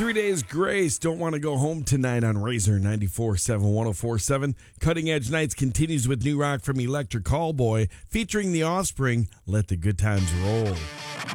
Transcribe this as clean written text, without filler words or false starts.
3 Days Grace. Don't want to go home tonight on Razor 94.7 104.7. Cutting Edge Nights continues with new rock from Electric Callboy featuring The Offspring. Let the good times roll.